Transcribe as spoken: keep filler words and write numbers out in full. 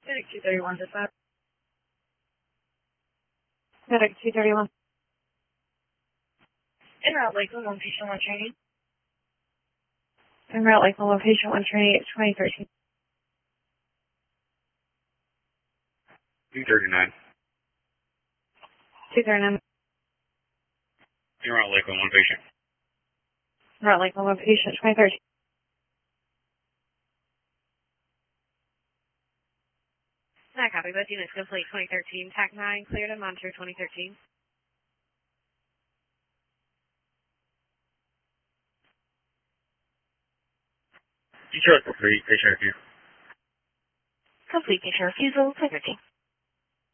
Medic two thirty-one dispatch. Medic two thirty-one. En route Lakeland, one patient, one training. En route Lakeland, one patient, one training, twenty thirteen. two thirty-nine. two thirty-nine. En route Lakeland, one patient. En route Lakeland, one patient, twenty thirteen. That copy, both units complete twenty thirteen. TAC nine, cleared and monitor twenty thirteen. Detroit complete, patient review. Complete patient refusal, twenty thirteen.